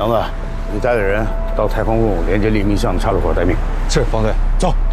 杨子，你带着人到太空路连接黎明巷的岔路口待命。 是，方队，走。